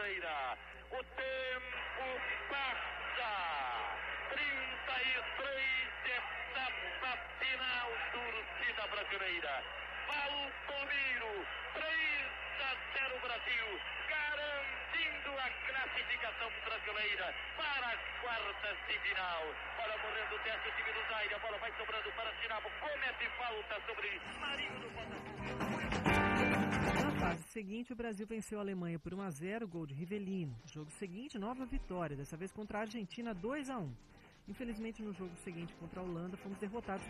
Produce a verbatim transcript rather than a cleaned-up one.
brasileira. O tempo passa. trinta e três, etapa final, torcida brasileira. Valdomiro, três a zero Brasil, garantindo a classificação brasileira para as quartas de final. Bola morrendo o teste, o time do Zaire, a bola vai sobrando para Tirabo, comete falta sobre Marinho do Botafogo. Na fase seguinte, o Brasil venceu a Alemanha por um a zero, gol de Rivelino. No jogo seguinte, nova vitória, dessa vez contra a Argentina, dois a um. Infelizmente, no jogo seguinte contra a Holanda, fomos derrotados